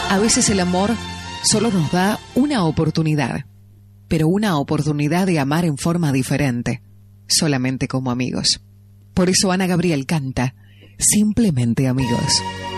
A veces el amor solo nos da una oportunidad, pero una oportunidad de amar en forma diferente, solamente como amigos. Por eso Ana Gabriel canta Simplemente Amigos.